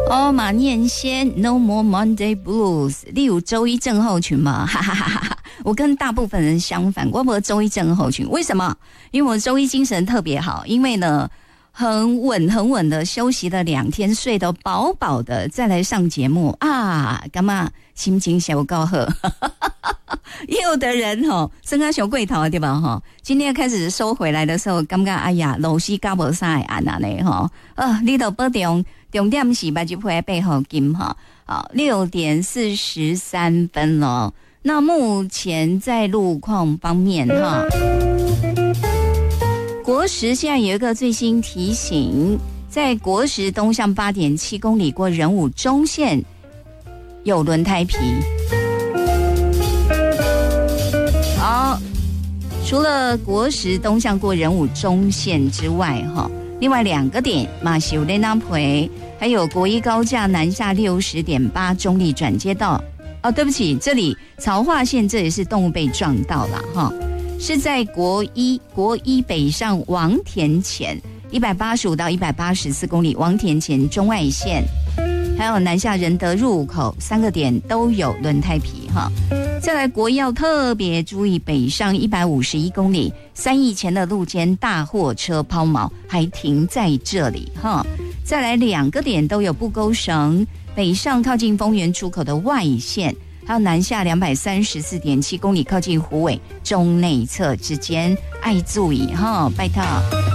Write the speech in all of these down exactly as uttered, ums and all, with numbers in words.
哦，马念先 No More Monday Blues， 例如周一症候群嘛，哈哈哈哈！我跟大部分人相反，我没有周一症候群，为什么？因为我周一精神特别好，因为呢很稳很稳的休息了两天，睡得饱饱的，再来上节目啊，干嘛心情小高好？有的人吼，生个小贵头对吧？哈，今天开始收回来的时候，感觉哎呀，老是搞不啥安那呢？哈，呃，你都保重。重点是把这回背后金哈，好，六点四十三分了。那目前在路况方面哈，国十现在有一个最新提醒，在国十东向八点七公里过仁武中线有轮胎皮。好，除了国十东向过仁武中线之外哈，另外两个点马修雷纳培。还有国一高架南下六十点八中立转接道哦，对不起，这里曹化线这也是动物被撞到了哈，是在国一国一北上王田前一百八十五到一百八十四公里王田前中外线，还有南下仁德入口三个点都有轮胎皮哈。再来国一要特别注意北上一百五十一公里三义前的路肩大货车抛锚还停在这里哈。再来两个点都有布钩绳，北上靠近丰原出口的外线，还有南下两百三十四点七公里靠近虎尾中内侧之间，爱注意哈，拜托。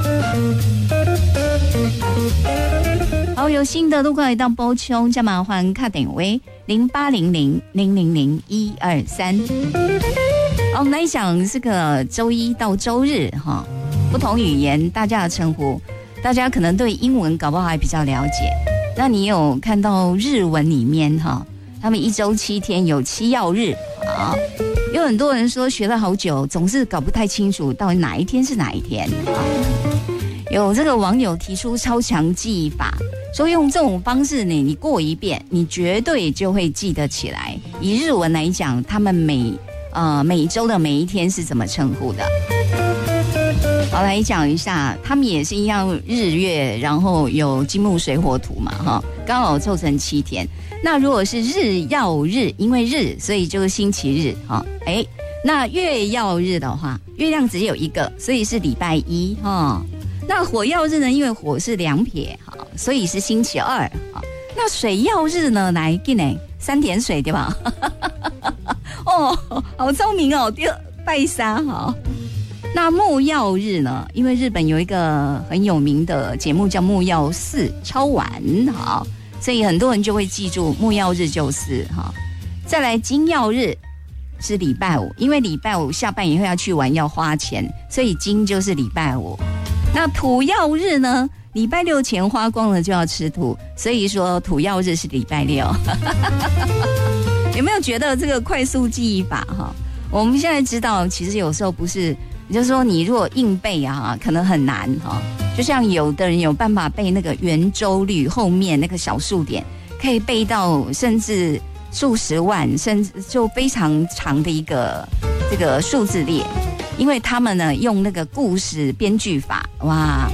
好，有新的路况到波冲，再麻烦卡点位零八零零零零零一二三。好，我们来讲这个周一到周日哈，不同语言大家的称呼。大家可能对英文搞不好还比较了解，那你有看到日文里面哈，他们一周七天有七曜日啊，有很多人说学了好久，总是搞不太清楚到底哪一天是哪一天啊。有这个网友提出超强记忆法，说用这种方式呢，你过一遍，你绝对就会记得起来。以日文来讲，他们每呃每周的每一天是怎么称呼的？好，来讲一下，他们也是一样日月，然后有金木水火土嘛，哈，刚好凑成七天。那如果是日曜日，因为日，所以就是星期日，哈，哎，那月曜日的话，月亮只有一个，所以是礼拜一，哈。那火曜日呢，因为火是两撇，哈，所以是星期二，哈。那水曜日呢，来给呢三点水对吧？哦，好聪明哦，第二拜三哈。那木曜日呢？因为日本有一个很有名的节目叫木曜四超玩，好，所以很多人就会记住木曜日就是哈。再来金曜日是礼拜五，因为礼拜五下班以后要去玩要花钱，所以金就是礼拜五。那土曜日呢？礼拜六钱花光了就要吃土，所以说土曜日是礼拜六。有没有觉得这个快速记忆法哈？我们现在知道，其实有时候不是。也就是说，你如果硬背啊，可能很难哈。就像有的人有办法背那个圆周率后面那个小数点，可以背到甚至数十万，甚至就非常长的一个这个数字列，因为他们呢用那个故事编剧法，哇。